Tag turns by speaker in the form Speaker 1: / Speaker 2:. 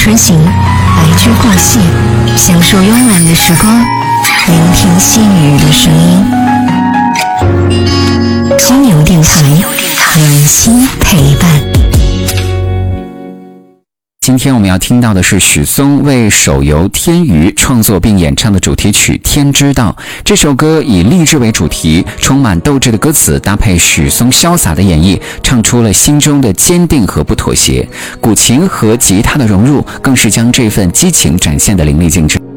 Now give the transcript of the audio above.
Speaker 1: 车行，白驹过隙，享受慵懒的时光，聆听细雨的声音。心流电台，暖心陪伴。
Speaker 2: 今天我们要听到的是许嵩为手游《天娱》创作并演唱的主题曲《天之道》。这首歌以励志为主题，充满斗志的歌词搭配许嵩潇洒的演绎，唱出了心中的坚定和不妥协。古琴和吉他的融入，更是将这份激情展现得淋漓尽致。